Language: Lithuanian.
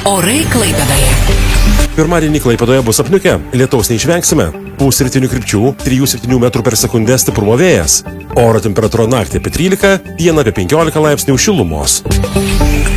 Orai Klaipėdoje. Pirmadienį Klaipėdoje bus apniukę, lietaus neišvengsime. Pūs rytinių krypčių 3-7 metrų per sekundę stiprumo vėjas. Oro temperatūra naktį apie 13, dieną apie 15 laipsnių šilumos.